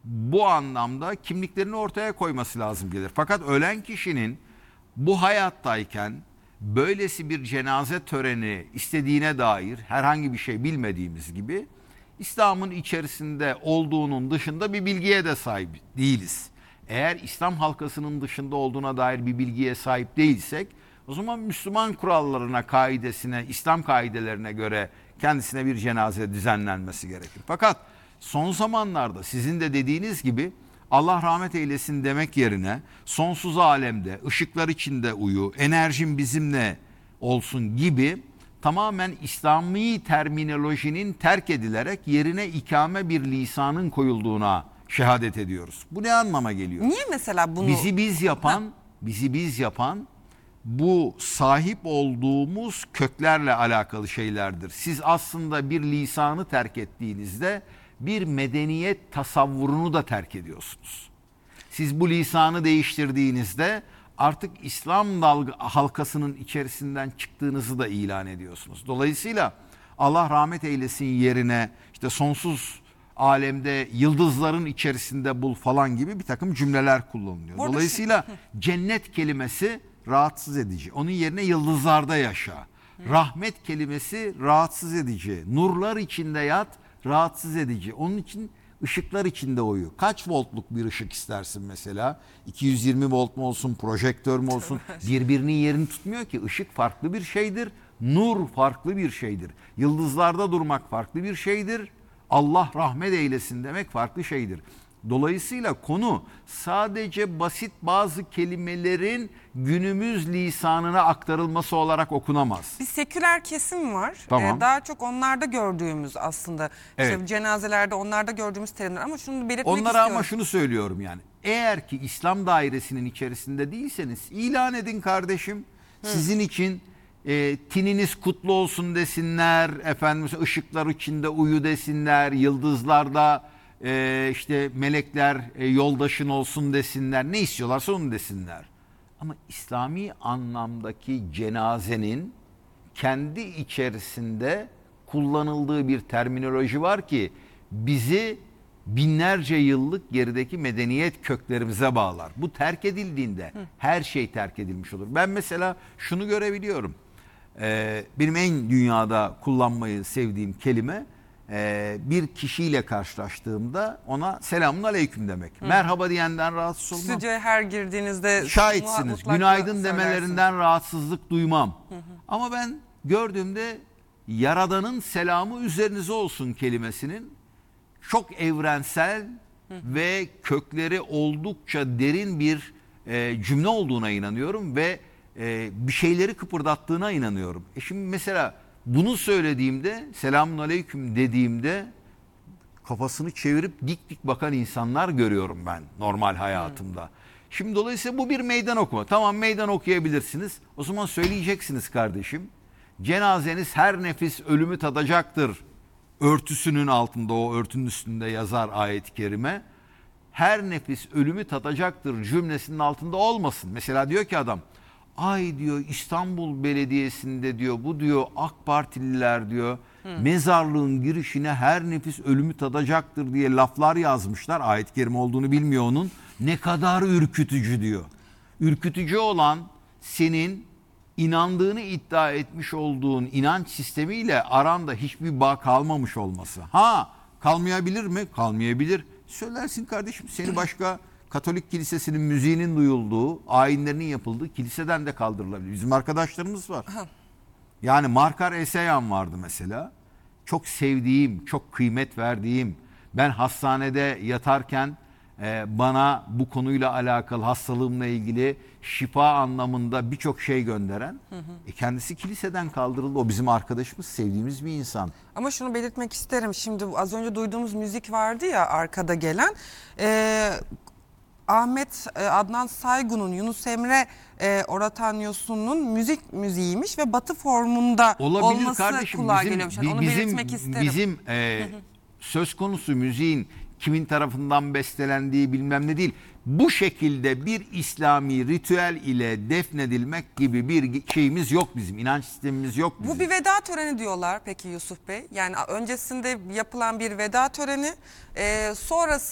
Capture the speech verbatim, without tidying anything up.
bu anlamda kimliklerini ortaya koyması lazım gelir. Fakat ölen kişinin bu hayattayken böylesi bir cenaze töreni istediğine dair herhangi bir şey bilmediğimiz gibi İslam'ın içerisinde olduğunun dışında bir bilgiye de sahip değiliz. Eğer İslam halkasının dışında olduğuna dair bir bilgiye sahip değilsek o zaman Müslüman kurallarına, kaidesine, İslam kaidelerine göre kendisine bir cenaze düzenlenmesi gerekir. Fakat son zamanlarda sizin de dediğiniz gibi Allah rahmet eylesin demek yerine sonsuz alemde, ışıklar içinde uyu, enerjim bizimle olsun gibi tamamen İslami terminolojinin terk edilerek yerine ikame bir lisanın koyulduğuna şehadet ediyoruz. Bu ne anlama geliyor? Niye mesela bunu... Bizi biz yapan, bizi biz yapan bu sahip olduğumuz köklerle alakalı şeylerdir. Siz aslında bir lisanı terk ettiğinizde bir medeniyet tasavvurunu da terk ediyorsunuz. Siz bu lisanı değiştirdiğinizde artık İslam dalga, halkasının içerisinden çıktığınızı da ilan ediyorsunuz. Dolayısıyla Allah rahmet eylesin yerine işte sonsuz alemde yıldızların içerisinde bul falan gibi bir takım cümleler kullanılıyor. Burada Dolayısıyla cennet kelimesi rahatsız edici. Onun yerine yıldızlarda yaşa. Rahmet kelimesi rahatsız edici. Nurlar içinde yat, rahatsız edici. Onun için ışıklar içinde uyu. Kaç voltluk bir ışık istersin mesela? iki yüz yirmi volt mu olsun, projektör mü olsun? Birbirinin yerini tutmuyor ki. Işık farklı bir şeydir. Nur farklı bir şeydir. Yıldızlarda durmak farklı bir şeydir. Allah rahmet eylesin demek farklı şeydir. Dolayısıyla konu sadece basit bazı kelimelerin günümüz lisanına aktarılması olarak okunamaz. Bir seküler kesim var. Tamam. Ee, daha çok onlarda gördüğümüz aslında. Evet. İşte cenazelerde onlarda gördüğümüz terimler ama şunu belirtmek Onlara istiyorum. ama şunu söylüyorum yani. Eğer ki İslam dairesinin içerisinde değilseniz ilan edin kardeşim. Hı. Sizin için e, tininiz kutlu olsun desinler. Efendim ışıklar içinde uyu desinler. Yıldızlarda e, işte melekler e, yoldaşın olsun desinler. Ne istiyorlarsa onu desinler. Ama İslami anlamdaki cenazenin kendi içerisinde kullanıldığı bir terminoloji var ki bizi binlerce yıllık gerideki medeniyet köklerimize bağlar. Bu terk edildiğinde Hı. her şey terk edilmiş olur. Ben mesela şunu görebiliyorum. Ee, benim en dünyada kullanmayı sevdiğim kelime e, bir kişiyle karşılaştığımda ona selamun aleyküm demek. Hı. Merhaba diyenden rahatsız olmam. Stüdyoya her girdiğinizde şahitsiniz. Günaydın demelerinden rahatsızlık duymam. Hı hı. Ama ben gördüğümde Yaradan'ın selamı üzerinize olsun kelimesinin çok evrensel hı hı. ve kökleri oldukça derin bir e, cümle olduğuna inanıyorum ve e, bir şeyleri kıpırdattığına inanıyorum. E şimdi mesela bunu söylediğimde, selamun aleyküm dediğimde kafasını çevirip dik dik bakan insanlar görüyorum ben normal hayatımda. Hı. Şimdi dolayısıyla bu bir meydan okuma. Tamam, meydan okuyabilirsiniz. O zaman söyleyeceksiniz kardeşim. Cenazeniz her nefis ölümü tadacaktır. Örtüsünün altında, o örtünün üstünde yazar ayet-i kerime. Her nefis ölümü tadacaktır cümlesinin altında olmasın. Mesela diyor ki adam, ay diyor İstanbul Belediyesi'nde diyor bu diyor AK Partililer diyor Hı. mezarlığın girişine her nefis ölümü tadacaktır diye laflar yazmışlar. Ayet-i kerime olduğunu bilmiyor onun. Ne kadar ürkütücü diyor. Ürkütücü olan senin inandığını iddia etmiş olduğun inanç sistemiyle aranda hiçbir bağ kalmamış olması. Ha, kalmayabilir mi? Kalmayabilir. Söylersin kardeşim, seni başka Katolik kilisesinin müziğinin duyulduğu, ayinlerinin yapıldığı kiliseden de kaldırılabilir. Bizim arkadaşlarımız var. Yani Markar Eseyan vardı mesela. Çok sevdiğim, çok kıymet verdiğim, ben hastanede yatarken e, bana bu konuyla alakalı, hastalığımla ilgili şifa anlamında birçok şey gönderen, hı hı. E, kendisi kiliseden kaldırıldı. O bizim arkadaşımız, sevdiğimiz bir insan. Ama şunu belirtmek isterim. Şimdi az önce duyduğumuz müzik vardı ya arkada gelen. Ee, Ahmet Adnan Saygun'un, Yunus Emre e, Oratanyosu'nun müzik müziğiymiş ve batı formunda olabilir olması kardeşim, kulağa bizim, geliyormuş. Yani onu bizim, belirtmek isterim. Bizim e, söz konusu müziğin kimin tarafından bestelendiği bilmem ne değil. Bu şekilde bir İslami ritüel ile defnedilmek gibi bir şeyimiz yok bizim. İnanç sistemimiz yok bizim. Bu bir veda töreni diyorlar peki Yusuf Bey. Yani öncesinde yapılan bir veda töreni, e, sonrası